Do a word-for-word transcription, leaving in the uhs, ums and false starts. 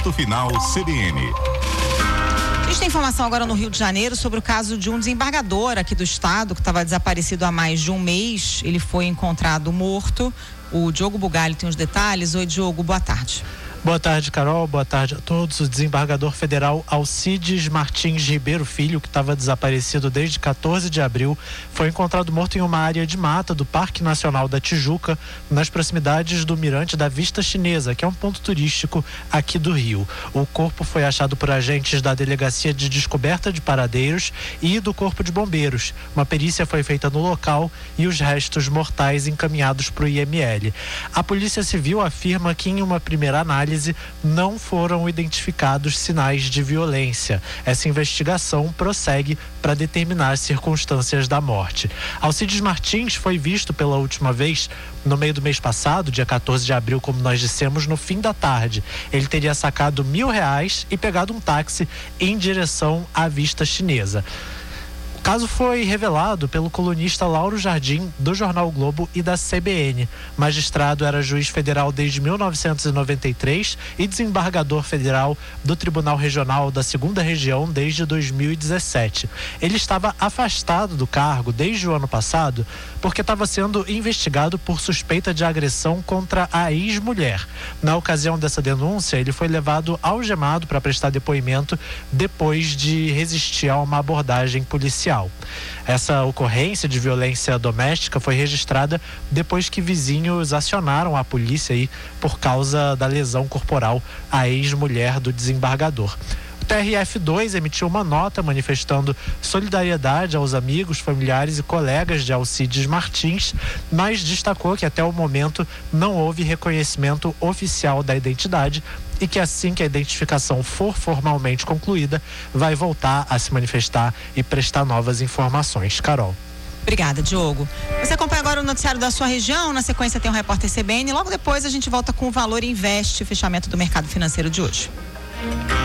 Ponto Final C B N. A gente tem informação agora no Rio de Janeiro sobre o caso de um desembargador aqui do estado que estava desaparecido há mais de um mês. Ele foi encontrado morto. O Diogo Bugalho tem os detalhes. Oi, Diogo, boa tarde. Boa tarde, Carol. Boa tarde a todos. O desembargador federal Alcides Martins Ribeiro Filho, que estava desaparecido desde quatorze de abril, foi encontrado morto em uma área de mata do Parque Nacional da Tijuca, nas proximidades do Mirante da Vista Chinesa, que é um ponto turístico aqui do Rio. O corpo foi achado por agentes da Delegacia de Descoberta de Paradeiros e do Corpo de Bombeiros. Uma perícia foi feita no local e os restos mortais encaminhados para o I M L. A Polícia Civil afirma que, em uma primeira análise, não foram identificados sinais de violência. Essa investigação prossegue para determinar as circunstâncias da morte. Alcides Martins foi visto pela última vez no meio do mês passado, dia quatorze de abril, como nós dissemos, no fim da tarde. Ele teria sacado mil reais e pegado um táxi em direção à Vista Chinesa. O caso foi revelado pelo colunista Lauro Jardim, do Jornal o Globo e da C B N. O magistrado era juiz federal desde mil novecentos e noventa e três e desembargador federal do Tribunal Regional da Segunda Região desde dois mil e dezessete. Ele estava afastado do cargo desde o ano passado porque estava sendo investigado por suspeita de agressão contra a ex-mulher. Na ocasião dessa denúncia, ele foi levado algemado para prestar depoimento depois de resistir a uma abordagem policial. Essa ocorrência de violência doméstica foi registrada depois que vizinhos acionaram a polícia aí por causa da lesão corporal à ex-mulher do desembargador. O T R F dois emitiu uma nota manifestando solidariedade aos amigos, familiares e colegas de Alcides Martins, mas destacou que até o momento não houve reconhecimento oficial da identidade e que assim que a identificação for formalmente concluída, vai voltar a se manifestar e prestar novas informações. Carol. Obrigada, Diogo. Você acompanha agora o noticiário da sua região, na sequência tem o repórter C B N, logo depois a gente volta com o Valor Investe, fechamento do mercado financeiro de hoje.